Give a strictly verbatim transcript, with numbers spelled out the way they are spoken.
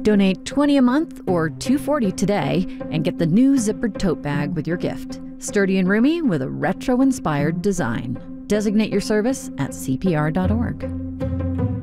Donate twenty dollars a month or two hundred forty dollars today and get the new zippered tote bag with your gift. Sturdy and roomy with a retro-inspired design. Designate your service at C P R dot org.